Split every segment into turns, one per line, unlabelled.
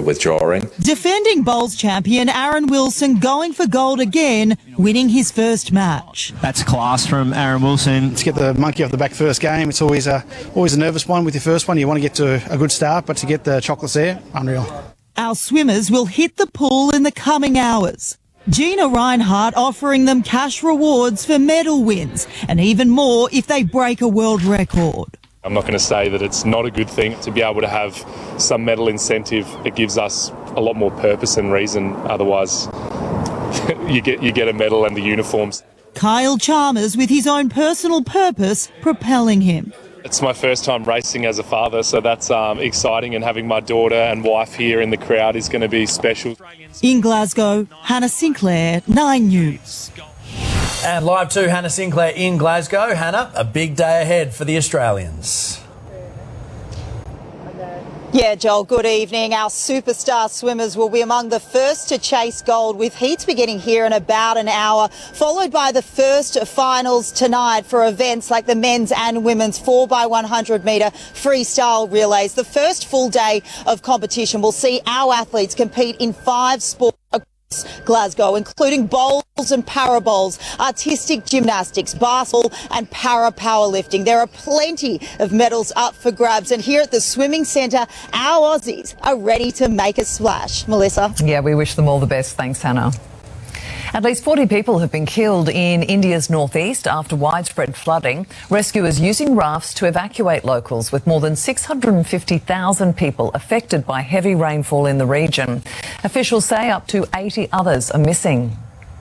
withdrawing.
Defending bowls champion Aaron Wilson going for gold again, winning his first match.
That's class from Aaron Wilson.
To get the monkey off the back first game, it's always a nervous one with your first one. You want to get to a good start, but to get the chocolates there, unreal.
Our swimmers will hit the pool in the coming hours. Gina Reinhardt offering them cash rewards for medal wins and even more if they break a world record.
I'm not going to say that it's not a good thing to be able to have some medal incentive. It gives us a lot more purpose and reason. Otherwise, you get a medal and the uniforms.
Kyle Chalmers with his own personal purpose propelling him.
It's my first time racing as a father, so that's exciting, and having my daughter and wife here in the crowd is going to be special.
In Glasgow, Hannah Sinclair, 9 News.
And live to Hannah Sinclair in Glasgow. Hannah, a big day ahead for the Australians.
Yeah, Joel, good evening. Our superstar swimmers will be among the first to chase gold, with heats beginning here in about an hour, followed by the first finals tonight for events like the men's and women's 4x100 metre freestyle relays. The first full day of competition will see our athletes compete in 5 sports across Glasgow, including bowls and para bowls, artistic gymnastics, basketball and para powerlifting. There are plenty of medals up for grabs, and here at the swimming centre, our Aussies are ready to make a splash. Melissa?
Yeah, we wish them all the best. Thanks, Hannah. At least 40 people have been killed in India's northeast after widespread flooding. Rescuers using rafts to evacuate locals, with more than 650,000 people affected by heavy rainfall in the region. Officials say up to 80 others are missing.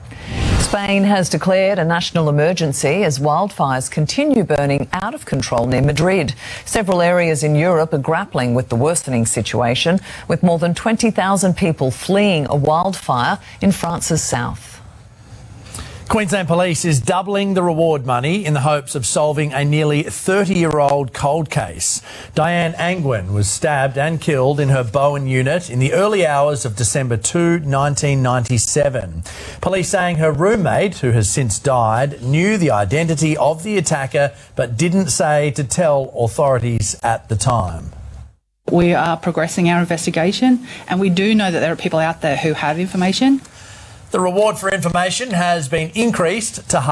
Spain has declared a national emergency as wildfires continue burning out of control near Madrid. Several areas in Europe are grappling with the worsening situation, with more than 20,000 people fleeing a wildfire in France's south.
Queensland Police is doubling the reward money in the hopes of solving a nearly 30-year-old cold case. Diane Angwin was stabbed and killed in her Bowen unit in the early hours of December 2, 1997. Police saying her roommate, who has since died, knew the identity of the attacker but didn't say to tell authorities at the time.
We are progressing our investigation, and we do know that there are people out there who have information.
The reward for information has been increased to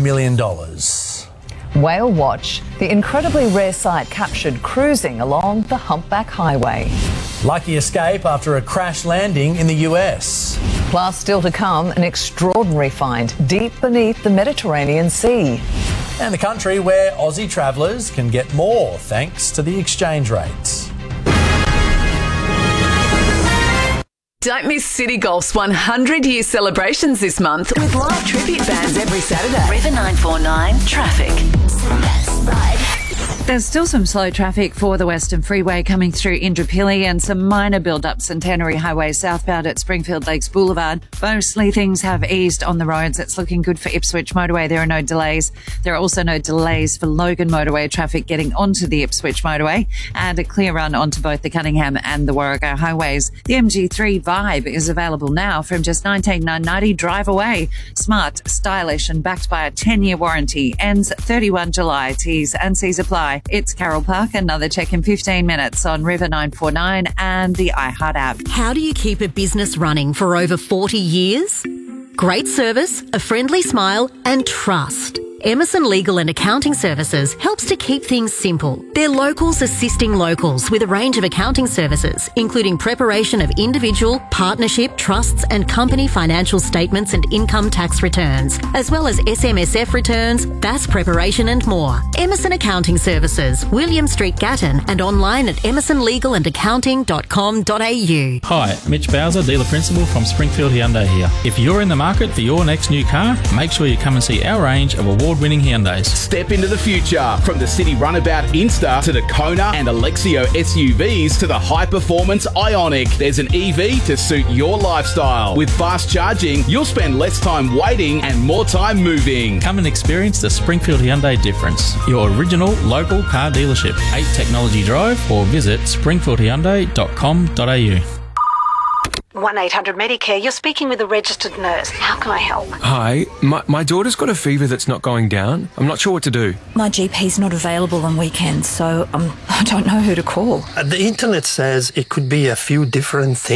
$500,000.
Whale Watch, the incredibly rare sight captured cruising along the Humpback Highway.
Lucky escape after a crash landing in the US.
Plus, still to come, an extraordinary find deep beneath the Mediterranean Sea.
And the country where Aussie travellers can get more thanks to the exchange rates.
Don't miss City Golf's 100-year celebrations this month with live tribute bands every Saturday. River 949 Traffic.
There's still some slow traffic for the Western Freeway coming through Indooroopilly, and some minor build-ups in Tannery Highway southbound at Springfield Lakes Boulevard. Mostly things have eased on the roads. It's looking good for Ipswich Motorway. There are no delays. There are also no delays for Logan Motorway traffic getting onto the Ipswich Motorway, and a clear run onto both the Cunningham and the Warrego highways. The MG3 Vibe is available now from just $19,990. Drive away. Smart, stylish and backed by a 10-year warranty. Ends 31 July. T's and C's apply. It's Carol Park. Another check in 15 minutes on River 949 and the iHeart app.
How do you keep a business running for over 40 years? Great service, a friendly smile and trust. Emerson Legal and Accounting Services helps to keep things simple. They're locals assisting locals with a range of accounting services, including preparation of individual, partnership, trusts and company financial statements and income tax returns, as well as SMSF returns, BAS preparation and more. Emerson Accounting Services, William Street, Gatton, and online at emersonlegalandaccounting.com.au.
Hi, Mitch Bowser, dealer principal from Springfield Hyundai here. If you're in the market for your next new car, make sure you come and see our range of award-winning Hyundais.
Step into the future. From the City Runabout Insta to the Kona and Alexio SUVs to the high-performance Ioniq, there's an EV to suit your lifestyle. With fast charging, you'll spend less time waiting and more time moving.
Come and experience the Springfield Hyundai difference. Your original local car dealership. 8 Technology Drive, or visit springfieldhyundai.com.au.
1-800-Medicare, you're speaking with a registered nurse. How can I help?
Hi, my daughter's got a fever that's not going down. I'm not sure what to do.
My GP's not available on weekends, so I don't know who to call.
The internet says it could be a few different things.